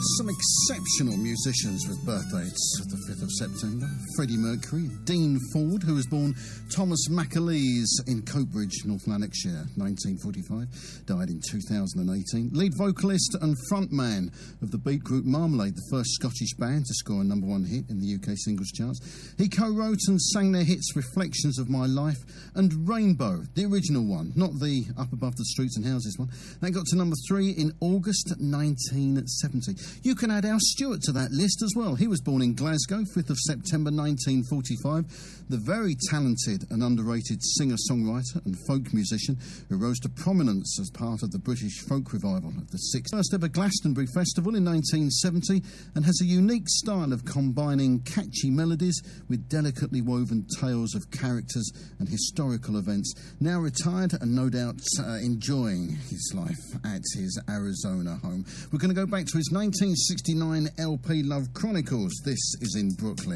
Some exceptional musicians with birthdays the 5th of September. Freddie Mercury, Dean Ford, who was born Thomas McAleese in Coatbridge, North Lanarkshire, 1945, died in 2018. Lead vocalist and frontman of the beat group Marmalade, the first Scottish band to score a #1 hit in the UK singles charts. He co-wrote and sang their hits Reflections of My Life and Rainbow, the original one, not the Up Above the Streets and Houses one. That got to #3 in August 1970. You can add Al Stewart to that list as well. He was born in Glasgow, 5th of September 1945. The very talented and underrated singer-songwriter and folk musician who rose to prominence as part of the British folk revival of the 60s. First ever Glastonbury Festival in 1970, and has a unique style of combining catchy melodies with delicately woven tales of characters and historical events. Now retired and no doubt enjoying his life at his Arizona home. We're going to go back to his 1969 LP Love Chronicles. This is in Brooklyn.